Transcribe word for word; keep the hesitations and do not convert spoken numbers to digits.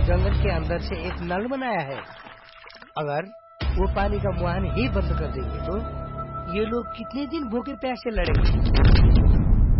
जंगल के अंदर से एक नल बनाया है। अगर वो पानी का मुहान ही बंद कर देंगे तो ये लोग कितने दिन भूखे प्यासे लड़ेंगे।